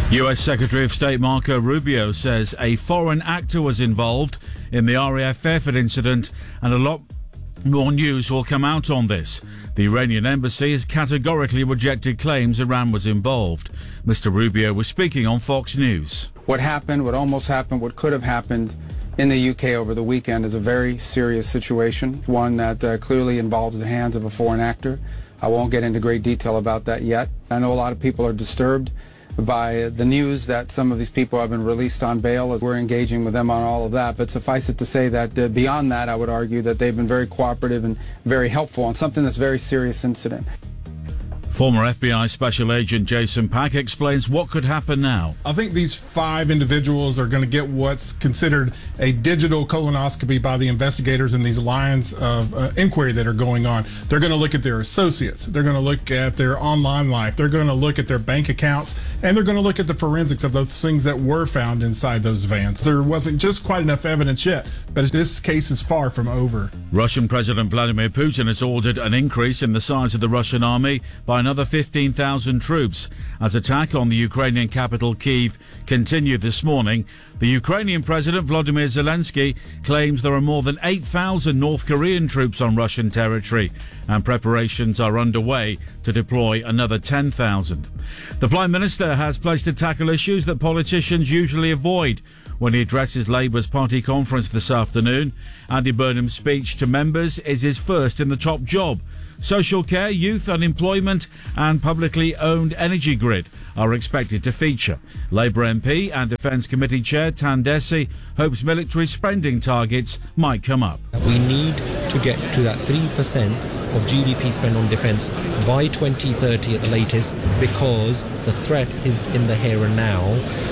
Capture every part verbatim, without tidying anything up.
U S Secretary of State Marco Rubio says a foreign actor was involved in the R A F effort incident, and a lot more news will come out on this. The Iranian embassy has categorically rejected claims Iran was involved. Mister Rubio was speaking on Fox News. What happened, what almost happened, what could have happened in the U K over the weekend is a very serious situation, one that uh, clearly involves the hands of a foreign actor. I won't get into great detail about that yet. I know a lot of people are disturbed by the news that some of these people have been released on bail, as we're engaging with them on all of that. But suffice it to say that uh, beyond that, I would argue that they've been very cooperative and very helpful on something that's a very serious incident. Former F B I Special Agent Jason Pack explains what could happen now. I think these five individuals are going to get what's considered a digital colonoscopy by the investigators in these lines of uh, inquiry that are going on. They're going to look at their associates. They're going to look at their online life. They're going to look at their bank accounts. And they're going to look at the forensics of those things that were found inside those vans. There wasn't just quite enough evidence yet, but this case is far from over. Russian President Vladimir Putin has ordered an increase in the size of the Russian army by another fifteen thousand troops as attack on the Ukrainian capital Kyiv continued this morning. The Ukrainian President Volodymyr Zelensky claims there are more than eight thousand North Korean troops on Russian territory, and preparations are underway to deploy another ten thousand. The Prime Minister has pledged to tackle issues that politicians usually avoid when he addresses Labour's party conference this afternoon. Andy Burnham's speech to members is his first in the top job. Social care, youth unemployment and publicly owned energy grid are expected to feature. Labour M P and Defence Committee Chair Tan Desi hopes military spending targets might come up. We need to get to that three percent of G D P spend on defence by twenty thirty at the latest, because the threat is in the here and now.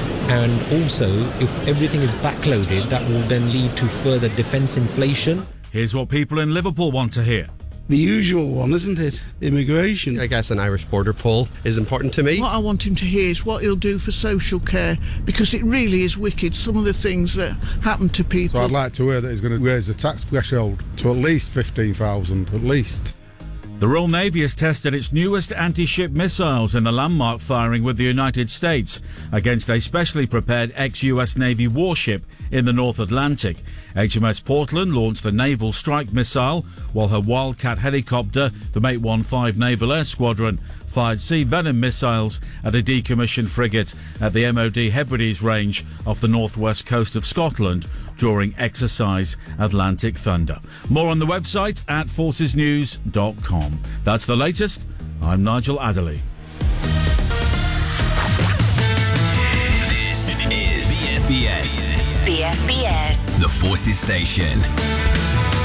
And also, if everything is backloaded, that will then lead to further defence inflation. Here's what people in Liverpool want to hear. The usual one, isn't it? Immigration. I guess an Irish border poll is important to me. What I want him to hear is what he'll do for social care, because it really is wicked, some of the things that happen to people. So I'd like to hear that he's going to raise the tax threshold to at least fifteen thousand, at least. The Royal Navy has tested its newest anti-ship missiles in the landmark firing with the United States against a specially prepared ex-U S Navy warship in the North Atlantic. H M S Portland launched the Naval Strike Missile, while her Wildcat helicopter, the Mate fifteen Naval Air Squadron, fired Sea Venom missiles at a decommissioned frigate at the M O D Hebrides range off the northwest coast of Scotland during Exercise Atlantic Thunder. More on the website at forces news dot com. That's the latest. I'm Nigel Adderley. This is B F B S. B F B S. The Forces Station.